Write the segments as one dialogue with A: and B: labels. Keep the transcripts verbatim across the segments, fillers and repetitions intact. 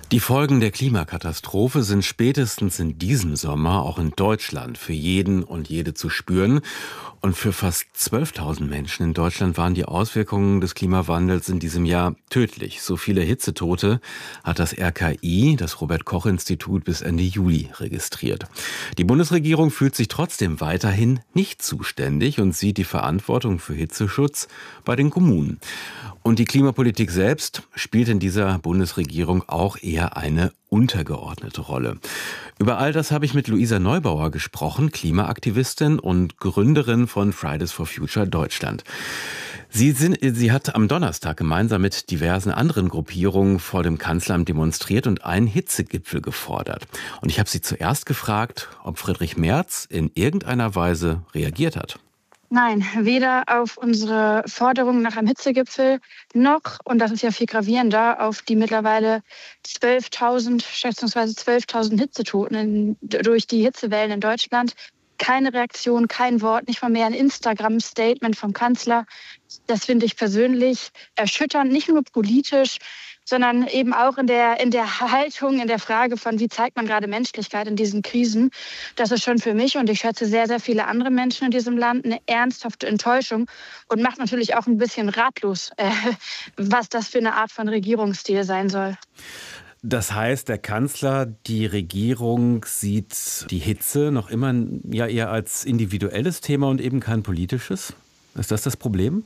A: Die Folgen der Klimakatastrophe sind spätestens in diesem Sommer auch in Deutschland für jeden und jede zu spüren. Und für fast zwölftausend Menschen in Deutschland waren die Auswirkungen des Klimawandels in diesem Jahr tödlich. So viele Hitzetote hat das R K I, das Robert-Koch-Institut, bis Ende Juli registriert. Die Bundesregierung fühlt sich trotzdem weiterhin nicht zuständig und sieht die Verantwortung für Hitzeschutz bei den Kommunen. Und die Klimapolitik selbst spielt in dieser Bundesregierung auch eher eine untergeordnete Rolle. Über all das habe ich mit Luisa Neubauer gesprochen, Klimaaktivistin und Gründerin von Fridays for Future Deutschland. Sie, sind, sie hat am Donnerstag gemeinsam mit diversen anderen Gruppierungen vor dem Kanzleramt demonstriert und einen Hitzegipfel gefordert. Und ich habe sie zuerst gefragt, ob Friedrich Merz in irgendeiner Weise reagiert hat.
B: Nein, weder auf unsere Forderung nach einem Hitzegipfel noch, und das ist ja viel gravierender, auf die mittlerweile zwölftausend, schätzungsweise zwölftausend Hitzetoten in, durch die Hitzewellen in Deutschland. Keine Reaktion, kein Wort, nicht mal mehr ein Instagram-Statement vom Kanzler. Das finde ich persönlich erschütternd, nicht nur politisch, sondern eben auch in der, in der Haltung, in der Frage von, wie zeigt man gerade Menschlichkeit in diesen Krisen. Das ist schon für mich und ich schätze sehr, sehr viele andere Menschen in diesem Land eine ernsthafte Enttäuschung und macht natürlich auch ein bisschen ratlos, äh, was das für eine Art von Regierungsstil sein soll.
A: Das heißt, der Kanzler, die Regierung sieht die Hitze noch immer ja eher als individuelles Thema und eben kein politisches. Ist das das Problem?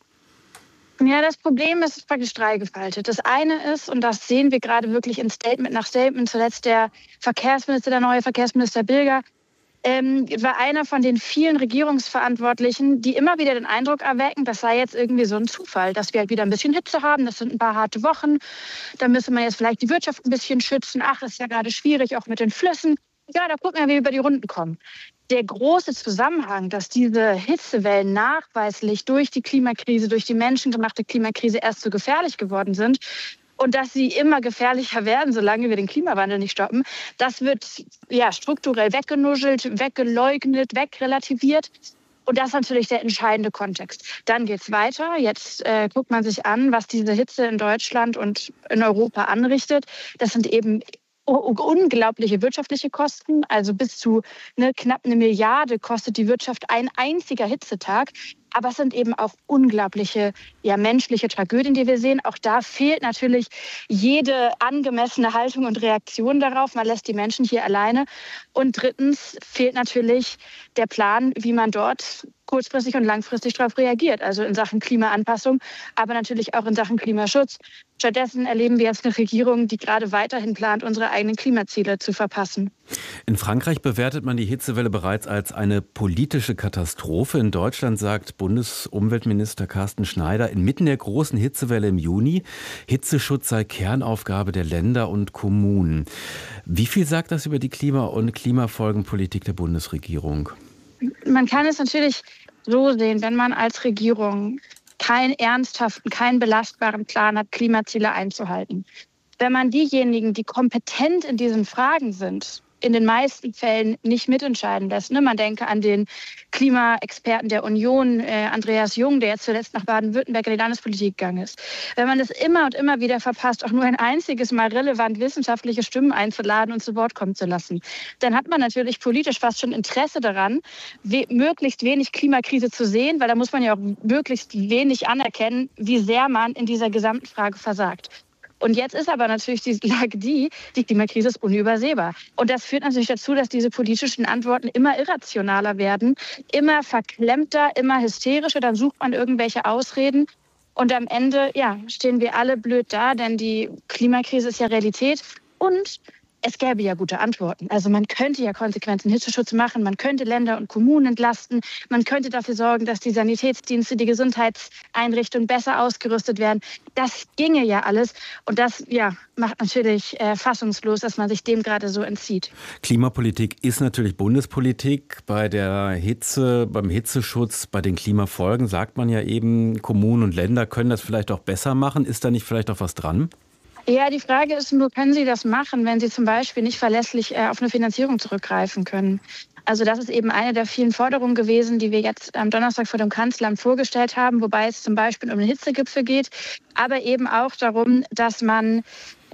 B: Ja, das Problem ist praktisch dreigefaltet. Das eine ist, und das sehen wir gerade wirklich in Statement nach Statement, zuletzt der Verkehrsminister, der neue Verkehrsminister Bilger, ähm, war einer von den vielen Regierungsverantwortlichen, die immer wieder den Eindruck erwecken, das sei jetzt irgendwie so ein Zufall, dass wir halt wieder ein bisschen Hitze haben, das sind ein paar harte Wochen, da müsste man jetzt vielleicht die Wirtschaft ein bisschen schützen, ach, ist ja gerade schwierig, auch mit den Flüssen. Ja, da gucken wir, wie wir über die Runden kommen. Der große Zusammenhang, dass diese Hitzewellen nachweislich durch die Klimakrise, durch die menschengemachte Klimakrise erst so gefährlich geworden sind und dass sie immer gefährlicher werden, solange wir den Klimawandel nicht stoppen, das wird ja strukturell weggenuschelt, weggeleugnet, wegrelativiert. Und das ist natürlich der entscheidende Kontext. Dann geht's weiter. Jetzt äh, guckt man sich an, was diese Hitze in Deutschland und in Europa anrichtet. Das sind eben unglaubliche wirtschaftliche Kosten, also bis zu ne, knapp eine Milliarde kostet die Wirtschaft ein einziger Hitzetag. Aber es sind eben auch unglaubliche ja, menschliche Tragödien, die wir sehen. Auch da fehlt natürlich jede angemessene Haltung und Reaktion darauf. Man lässt die Menschen hier alleine. Und drittens fehlt natürlich der Plan, wie man dort kurzfristig und langfristig darauf reagiert. Also in Sachen Klimaanpassung, aber natürlich auch in Sachen Klimaschutz. Stattdessen erleben wir jetzt eine Regierung, die gerade weiterhin plant, unsere eigenen Klimaziele zu verpassen.
A: In Frankreich bewertet man die Hitzewelle bereits als eine politische Katastrophe. In Deutschland sagt Bundesumweltminister Carsten Schneider inmitten der großen Hitzewelle im Juni, Hitzeschutz sei Kernaufgabe der Länder und Kommunen. Wie viel sagt das über die Klima- und Klimafolgenpolitik der Bundesregierung?
B: Man kann es natürlich so sehen, wenn man als Regierung keinen ernsthaften, keinen belastbaren Plan hat, Klimaziele einzuhalten. Wenn man diejenigen, die kompetent in diesen Fragen sind, in den meisten Fällen nicht mitentscheiden lässt. Ne? Man denke an den Klimaexperten der Union, äh, Andreas Jung, der jetzt zuletzt nach Baden-Württemberg in die Landespolitik gegangen ist. Wenn man es immer und immer wieder verpasst, auch nur ein einziges Mal relevant wissenschaftliche Stimmen einzuladen und zu Wort kommen zu lassen, dann hat man natürlich politisch fast schon Interesse daran, we- möglichst wenig Klimakrise zu sehen, weil da muss man ja auch möglichst wenig anerkennen, wie sehr man in dieser gesamten Frage versagt. Und jetzt ist aber natürlich die Lage die, die Klimakrise ist unübersehbar. Und das führt natürlich dazu, dass diese politischen Antworten immer irrationaler werden, immer verklemmter, immer hysterischer. Dann sucht man irgendwelche Ausreden. Und am Ende ja, stehen wir alle blöd da, denn die Klimakrise ist ja Realität. Und es gäbe ja gute Antworten. Also man könnte ja konsequenten Hitzeschutz machen, man könnte Länder und Kommunen entlasten, man könnte dafür sorgen, dass die Sanitätsdienste, die Gesundheitseinrichtungen besser ausgerüstet werden. Das ginge ja alles und das ja, macht natürlich äh, fassungslos, dass man sich dem gerade so entzieht.
A: Klimapolitik ist natürlich Bundespolitik. Bei der Hitze, beim Hitzeschutz, bei den Klimafolgen sagt man ja eben, Kommunen und Länder können das vielleicht auch besser machen. Ist da nicht vielleicht auch was dran?
B: Ja, die Frage ist nur, können Sie das machen, wenn Sie zum Beispiel nicht verlässlich äh, auf eine Finanzierung zurückgreifen können? Also das ist eben eine der vielen Forderungen gewesen, die wir jetzt am Donnerstag vor dem Kanzleramt vorgestellt haben, wobei es zum Beispiel um den Hitzegipfel geht, aber eben auch darum, dass man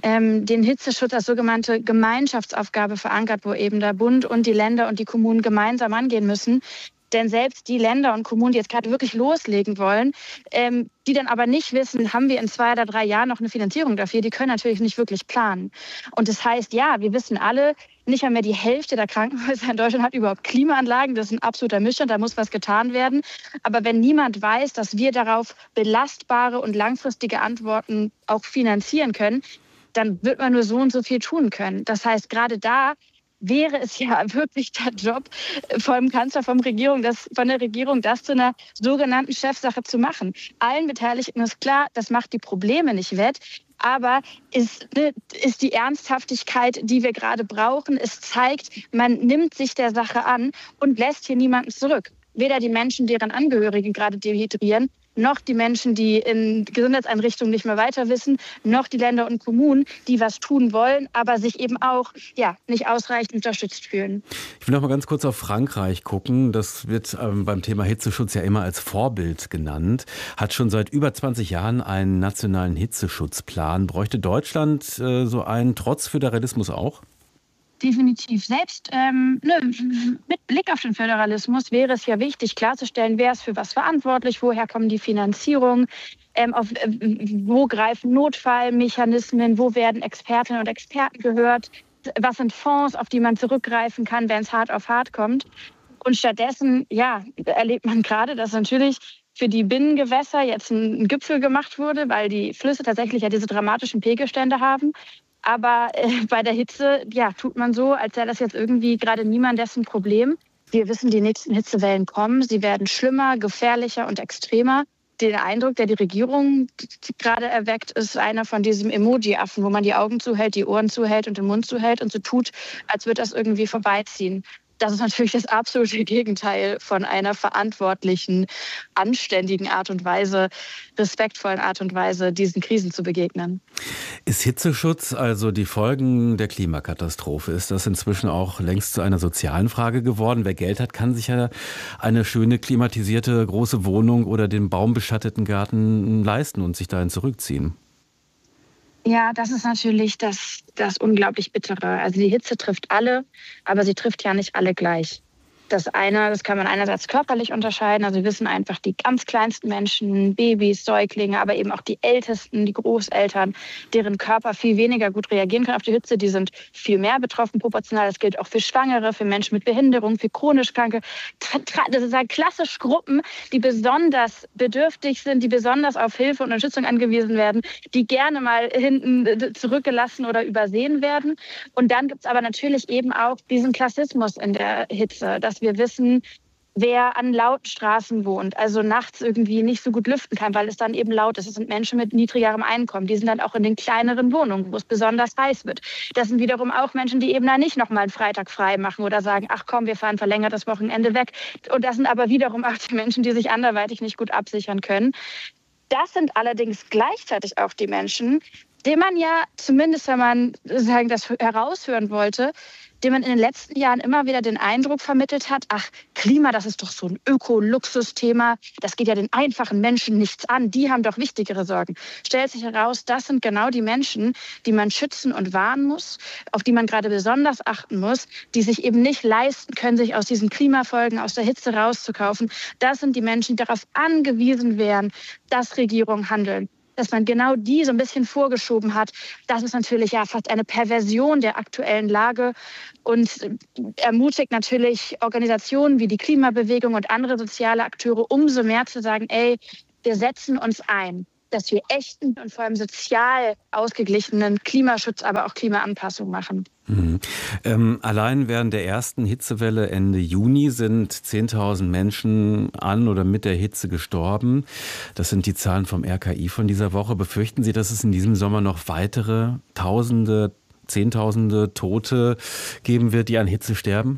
B: ähm, den Hitzeschutz als sogenannte Gemeinschaftsaufgabe verankert, wo eben der Bund und die Länder und die Kommunen gemeinsam angehen müssen. Denn selbst die Länder und Kommunen, die jetzt gerade wirklich loslegen wollen, ähm, die dann aber nicht wissen, haben wir in zwei oder drei Jahren noch eine Finanzierung dafür, die können natürlich nicht wirklich planen. Und das heißt, ja, wir wissen alle, nicht einmal die Hälfte der Krankenhäuser in Deutschland hat überhaupt Klimaanlagen. Das ist ein absoluter Missstand, da muss was getan werden. Aber wenn niemand weiß, dass wir darauf belastbare und langfristige Antworten auch finanzieren können, dann wird man nur so und so viel tun können. Das heißt, gerade da wäre es ja wirklich der Job vom Kanzler, vom Regierung, das, von der Regierung, das zu einer sogenannten Chefsache zu machen. Allen Beteiligten ist klar, das macht die Probleme nicht wett, aber ist, ist die Ernsthaftigkeit, die wir gerade brauchen. Es zeigt, man nimmt sich der Sache an und lässt hier niemanden zurück. Weder die Menschen, deren Angehörige gerade dehydrieren, noch die Menschen, die in Gesundheitseinrichtungen nicht mehr weiter wissen, noch die Länder und Kommunen, die was tun wollen, aber sich eben auch ja, nicht ausreichend unterstützt fühlen.
A: Ich will noch mal ganz kurz auf Frankreich gucken. Das wird ähm, beim Thema Hitzeschutz ja immer als Vorbild genannt. Hat schon seit über zwanzig Jahren einen nationalen Hitzeschutzplan. Bräuchte Deutschland äh, so einen trotz Föderalismus auch?
B: Definitiv. Selbst ähm, ne, mit Blick auf den Föderalismus wäre es ja wichtig, klarzustellen, wer ist für was verantwortlich, woher kommen die Finanzierungen, ähm, auf, äh, wo greifen Notfallmechanismen, wo werden Expertinnen und Experten gehört, was sind Fonds, auf die man zurückgreifen kann, wenn es hart auf hart kommt. Und stattdessen, ja, erlebt man gerade, dass natürlich für die Binnengewässer jetzt ein, ein Gipfel gemacht wurde, weil die Flüsse tatsächlich ja diese dramatischen Pegelstände haben. Aber äh, bei der Hitze, ja, tut man so, als sei das jetzt irgendwie gerade niemand dessen Problem. Wir wissen, die nächsten Hitzewellen kommen. Sie werden schlimmer, gefährlicher und extremer. Der Eindruck, der die Regierung gerade erweckt, ist einer von diesem Emoji-Affen, wo man die Augen zuhält, die Ohren zuhält und den Mund zuhält und so tut, als würde das irgendwie vorbeiziehen. Das ist natürlich das absolute Gegenteil von einer verantwortlichen, anständigen Art und Weise, respektvollen Art und Weise, diesen Krisen zu begegnen.
A: Ist Hitzeschutz, also die Folgen der Klimakatastrophe, ist das inzwischen auch längst zu einer sozialen Frage geworden? Wer Geld hat, kann sich ja eine schöne klimatisierte große Wohnung oder den baumbeschatteten Garten leisten und sich dahin zurückziehen.
B: Ja, das ist natürlich das, das unglaublich Bittere. Also die Hitze trifft alle, aber sie trifft ja nicht alle gleich. Das eine, das kann man einerseits körperlich unterscheiden. Also wir wissen einfach, die ganz kleinsten Menschen, Babys, Säuglinge, aber eben auch die Ältesten, die Großeltern, deren Körper viel weniger gut reagieren können auf die Hitze, die sind viel mehr betroffen proportional. Das gilt auch für Schwangere, für Menschen mit Behinderung, für chronisch Kranke. Das sind halt klassisch Gruppen, die besonders bedürftig sind, die besonders auf Hilfe und Unterstützung angewiesen werden, die gerne mal hinten zurückgelassen oder übersehen werden. Und dann gibt es aber natürlich eben auch diesen Klassismus in der Hitze, dass wir wissen, wer an lauten Straßen wohnt, also nachts irgendwie nicht so gut lüften kann, weil es dann eben laut ist. Das sind Menschen mit niedrigerem Einkommen. Die sind dann auch in den kleineren Wohnungen, wo es besonders heiß wird. Das sind wiederum auch Menschen, die eben da nicht noch mal einen Freitag frei machen oder sagen, ach komm, wir fahren verlängert das Wochenende weg. Und das sind aber wiederum auch die Menschen, die sich anderweitig nicht gut absichern können. Das sind allerdings gleichzeitig auch die Menschen, denen man ja, zumindest wenn man sagen, das heraushören wollte, dem man in den letzten Jahren immer wieder den Eindruck vermittelt hat, ach, Klima, das ist doch so ein Öko-Luxus-Thema, das geht ja den einfachen Menschen nichts an, die haben doch wichtigere Sorgen. Stellt sich heraus, das sind genau die Menschen, die man schützen und wahren muss, auf die man gerade besonders achten muss, die sich eben nicht leisten können, sich aus diesen Klimafolgen, aus der Hitze rauszukaufen. Das sind die Menschen, die darauf angewiesen wären, dass Regierungen handeln. Dass man genau die so ein bisschen vorgeschoben hat, das ist natürlich ja fast eine Perversion der aktuellen Lage und ermutigt natürlich Organisationen wie die Klimabewegung und andere soziale Akteure umso mehr zu sagen, ey, wir setzen uns ein, dass wir echten und vor allem sozial ausgeglichenen Klimaschutz, aber auch Klimaanpassung machen.
A: Mhm. Ähm, allein während der ersten Hitzewelle Ende Juni sind zehntausend Menschen an oder mit der Hitze gestorben. Das sind die Zahlen vom R K I von dieser Woche. Befürchten Sie, dass es in diesem Sommer noch weitere Tausende, Zehntausende Tote geben wird, die an Hitze sterben?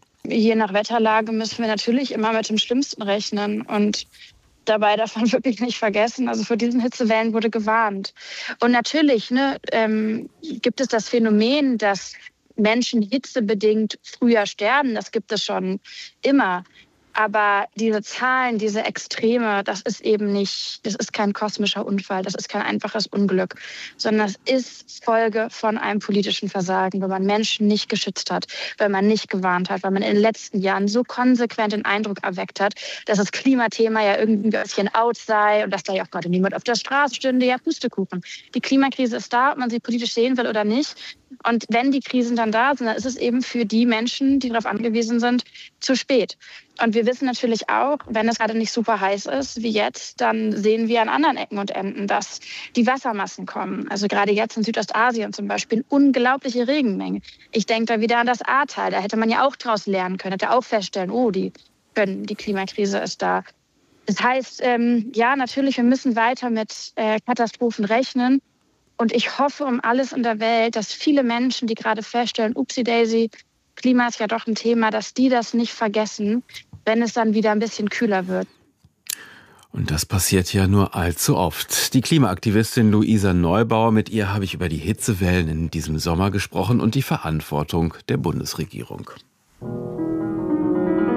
B: Je nach Wetterlage müssen wir natürlich immer mit dem Schlimmsten rechnen und dabei darf man wirklich nicht vergessen, also vor diesen Hitzewellen wurde gewarnt. Und natürlich ne, ähm, gibt es das Phänomen, dass Menschen hitzebedingt früher sterben. Das gibt es schon immer. Aber diese Zahlen, diese Extreme, das ist eben nicht, das ist kein kosmischer Unfall, das ist kein einfaches Unglück, sondern das ist Folge von einem politischen Versagen, weil man Menschen nicht geschützt hat, weil man nicht gewarnt hat, weil man in den letzten Jahren so konsequent den Eindruck erweckt hat, dass das Klimathema ja irgendwie ein bisschen out sei und dass da ja auch gerade niemand auf der Straße stünde, ja Pustekuchen. Die Klimakrise ist da, ob man sie politisch sehen will oder nicht. Und wenn die Krisen dann da sind, dann ist es eben für die Menschen, die darauf angewiesen sind, zu spät. Und wir wissen natürlich auch, wenn es gerade nicht super heiß ist wie jetzt, dann sehen wir an anderen Ecken und Enden, dass die Wassermassen kommen. Also gerade jetzt in Südostasien zum Beispiel unglaubliche Regenmengen. Ich denke da wieder an das Ahrtal. Da hätte man ja auch draus lernen können, hätte auch feststellen, oh, die, können, die Klimakrise ist da. Das heißt, ähm, ja, natürlich, wir müssen weiter mit äh, Katastrophen rechnen. Und ich hoffe um alles in der Welt, dass viele Menschen, die gerade feststellen, upsi daisy, Klima ist ja doch ein Thema, dass die das nicht vergessen, wenn es dann wieder ein bisschen kühler wird.
A: Und das passiert ja nur allzu oft. Die Klimaaktivistin Luisa Neubauer, mit ihr habe ich über die Hitzewellen in diesem Sommer gesprochen und die Verantwortung der Bundesregierung.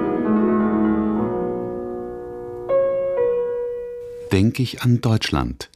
C: Denk ich an Deutschland.